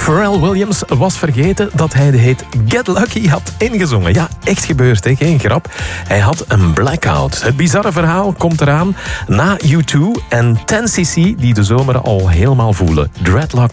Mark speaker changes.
Speaker 1: Pharrell Williams was vergeten dat hij de hit Get Lucky had ingezongen. Ja, echt gebeurd, hè? Geen grap. Hij had een blackout. Het bizarre verhaal komt eraan na U2 en 10cc die de zomer al helemaal voelen. Dreadlock